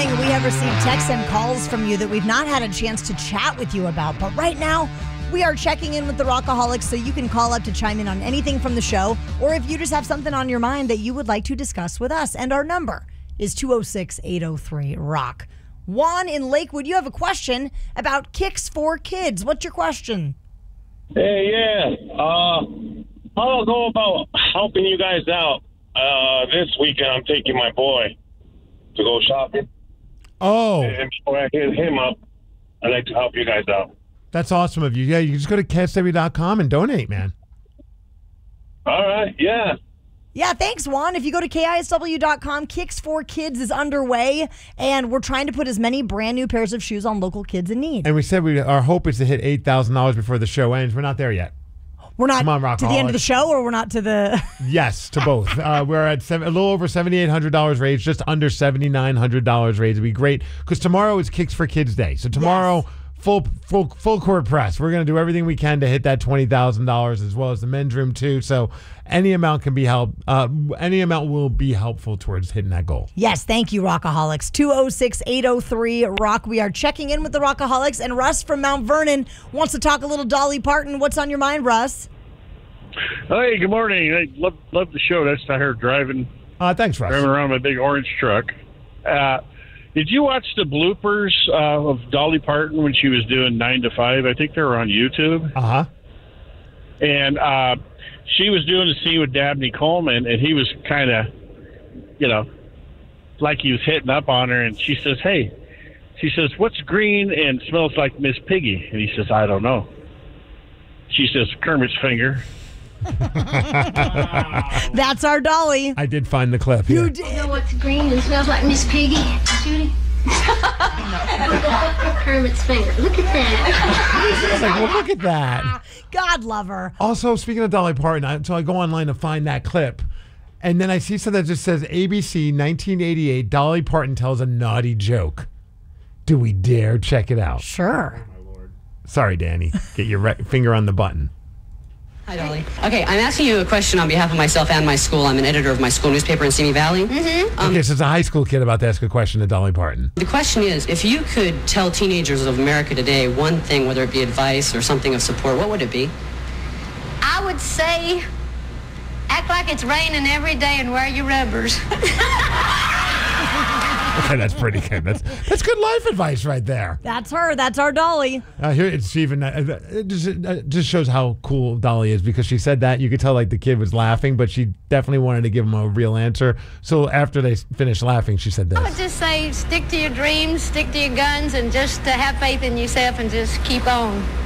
morning, we have received texts and calls from you that we've not had a chance to chat with you about. But right now, we are checking in with the Rockaholics, so you can call up to chime in on anything from the show, or if you just have something on your mind that you would like to discuss with us. And our number is 206-803-ROCK. Juan in Lakewood, you have a question about Kicks for Kids. What's your question? Hey, yeah. How I'll go about helping you guys out. This weekend, I'm taking my boy to go shopping. Oh. And before I hit him up, I'd like to help you guys out. That's awesome of you. Yeah, you can just go to KSW.com and donate, man. All right, yeah. Yeah, thanks, Juan. If you go to KISW.com, Kicks for Kids is underway, and we're trying to put as many brand new pairs of shoes on local kids in need. And we said our hope is to hit $8,000 before the show ends. We're not there yet. We're not Come on, to the end of the show, or we're not to the... Yes, to both. We're at a little over $7,800 raised, just under $7,900 raised. It'd be great, because tomorrow is Kicks for Kids Day. So tomorrow... Yes. Full court press. We're going to do everything we can to hit that $20,000, as well as the men's room too. So any amount can be helped. Any amount will be helpful towards hitting that goal. Yes, thank you, Rockaholics. 206-803-ROCK. We are checking in with the Rockaholics, and Russ from Mount Vernon wants to talk a little Dolly Parton. What's on your mind, Russ? Hey, good morning. I love the show. That's I heard driving. Thanks, Russ. Driving around my big orange truck. Did you watch the bloopers of Dolly Parton when she was doing 9 to 5? I think they were on YouTube. Uh-huh. And she was doing a scene with Dabney Coleman, and he was kind of, like he was hitting up on her. And she says, hey, what's green and smells like Miss Piggy? And he says, I don't know. She says, Kermit's finger. That's our Dolly. I did find the clip. You yeah. did. You know what's green and smells like Miss Piggy, Judy? Kermit's finger. Look at that. It's like, well, look at that. God love her. Also, speaking of Dolly Parton, so I go online to find that clip, and then I see something that just says ABC 1988, Dolly Parton tells a naughty joke. Do we dare check it out? Sure. Sorry, Danny. Get your finger on the button. Hi, Dolly. Okay, I'm asking you a question on behalf of myself and my school. I'm an editor of my school newspaper in Simi Valley. Mm-hmm. Okay, so it's a high school kid about to ask a question to Dolly Parton. The question is, if you could tell teenagers of America today one thing, whether it be advice or something of support, what would it be? I would say, act like it's raining every day and wear your rubbers. Okay, that's pretty good. That's good life advice right there. That's her. That's our Dolly. Here it's even. It just shows how cool Dolly is, because she said that. You could tell like the kid was laughing, but she definitely wanted to give him a real answer. So after they finished laughing, she said this. I would just say, stick to your dreams, stick to your guns, and just have faith in yourself and just keep on.